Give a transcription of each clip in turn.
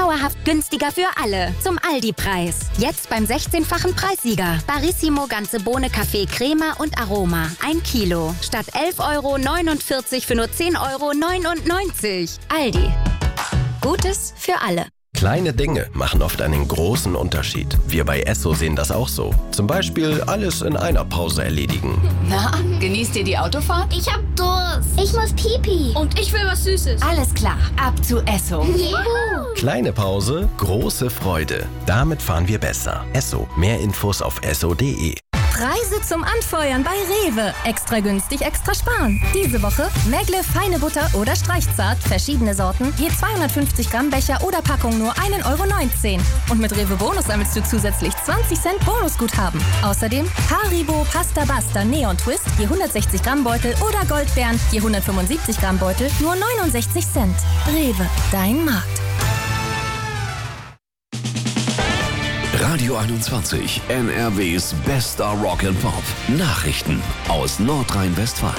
Dauerhaft günstiger für alle. Zum Aldi-Preis. Jetzt beim 16-fachen Preissieger. Barissimo ganze Bohne Kaffee Crema und Aroma. 1 Kilo. Statt 11,49 € für nur 10,99 €. Aldi. Gutes für alle. Kleine Dinge machen oft einen großen Unterschied. Wir bei Esso sehen das auch so. Zum Beispiel alles in einer Pause erledigen. Na, genießt ihr die Autofahrt? Ich hab Durst. Ich muss Pipi. Und ich will was Süßes. Alles klar, ab zu Esso. Juhu. Kleine Pause, große Freude. Damit fahren wir besser. Esso. Mehr Infos auf esso.de. Preise zum Anfeuern bei Rewe. Extra günstig, extra sparen. Diese Woche Megle feine Butter oder Streichzart, verschiedene Sorten, je 250 Gramm Becher oder Packung nur 1,19 €. Und mit Rewe Bonus sammelst du zusätzlich 20 Cent Bonusguthaben. Außerdem Haribo Pasta Basta Neon Twist, je 160 Gramm Beutel oder Goldbeeren, je 175 Gramm Beutel, nur 69 Cent. Rewe, dein Markt. Radio 21, NRWs bester Rock and Pop. Nachrichten aus Nordrhein-Westfalen.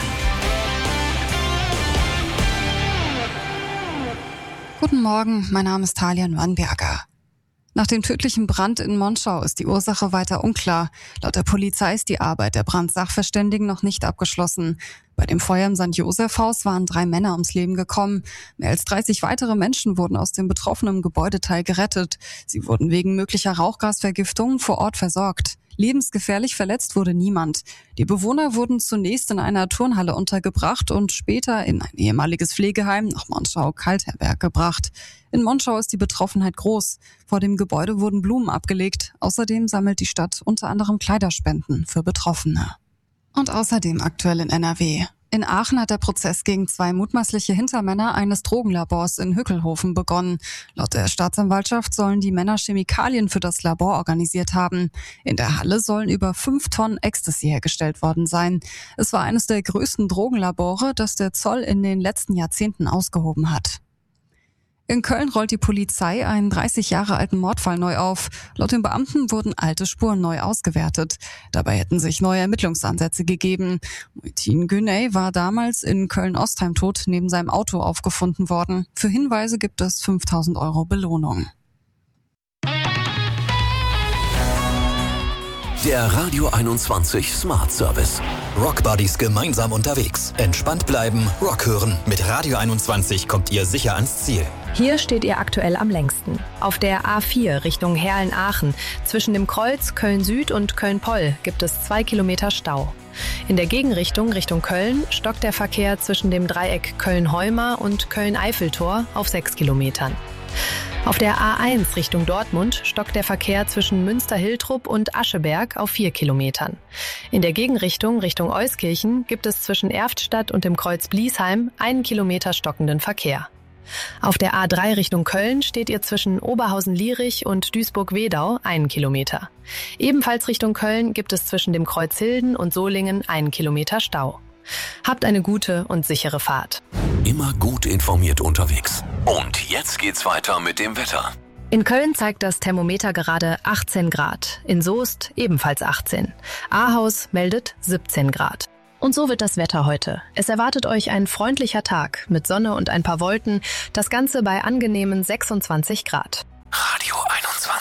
Guten Morgen, mein Name ist Talia Nürnberger. Nach dem tödlichen Brand in Monschau ist die Ursache weiter unklar. Laut der Polizei ist die Arbeit der Brandsachverständigen noch nicht abgeschlossen. Bei dem Feuer im St. Joseph-Haus waren 3 Männer ums Leben gekommen. Mehr als 30 weitere Menschen wurden aus dem betroffenen Gebäudeteil gerettet. Sie wurden wegen möglicher Rauchgasvergiftung vor Ort versorgt. Lebensgefährlich verletzt wurde niemand. Die Bewohner wurden zunächst in einer Turnhalle untergebracht und später in ein ehemaliges Pflegeheim nach Monschau-Kaltherberg gebracht. In Monschau ist die Betroffenheit groß. Vor dem Gebäude wurden Blumen abgelegt. Außerdem sammelt die Stadt unter anderem Kleiderspenden für Betroffene. Und außerdem aktuell in NRW. In Aachen hat der Prozess gegen 2 mutmaßliche Hintermänner eines Drogenlabors in Hückelhofen begonnen. Laut der Staatsanwaltschaft sollen die Männer Chemikalien für das Labor organisiert haben. In der Halle sollen über 5 Tonnen Ecstasy hergestellt worden sein. Es war eines der größten Drogenlabore, das der Zoll in den letzten Jahrzehnten ausgehoben hat. In Köln rollt die Polizei einen 30 Jahre alten Mordfall neu auf. Laut den Beamten wurden alte Spuren neu ausgewertet. Dabei hätten sich neue Ermittlungsansätze gegeben. Muhittin Güney war damals in Köln-Ostheim tot neben seinem Auto aufgefunden worden. Für Hinweise gibt es 5.000 € Belohnung. Der Radio 21 Smart Service. Rockbuddies gemeinsam unterwegs. Entspannt bleiben, Rock hören. Mit Radio 21 kommt ihr sicher ans Ziel. Hier steht ihr aktuell am längsten. Auf der A4 Richtung Herlen-Aachen. Zwischen dem Kreuz Köln-Süd und Köln-Poll gibt es 2 Kilometer Stau. In der Gegenrichtung Richtung Köln stockt der Verkehr zwischen dem Dreieck Köln-Heuma und Köln-Eiffeltor auf 6 Kilometern. Auf der A1 Richtung Dortmund stockt der Verkehr zwischen Münster-Hiltrup und Ascheberg auf 4 Kilometern. In der Gegenrichtung Richtung Euskirchen gibt es zwischen Erftstadt und dem Kreuz Bliesheim 1 Kilometer stockenden Verkehr. Auf der A3 Richtung Köln steht ihr zwischen Oberhausen-Lierich und Duisburg-Wedau 1 Kilometer. Ebenfalls Richtung Köln gibt es zwischen dem Kreuz Hilden und Solingen 1 Kilometer Stau. Habt eine gute und sichere Fahrt. Immer gut informiert unterwegs. Und jetzt geht's weiter mit dem Wetter. In Köln zeigt das Thermometer gerade 18 Grad. In Soest ebenfalls 18. Ahaus meldet 17 Grad. Und so wird das Wetter heute. Es erwartet euch ein freundlicher Tag mit Sonne und ein paar Wolken. Das Ganze bei angenehmen 26 Grad. Radio 21.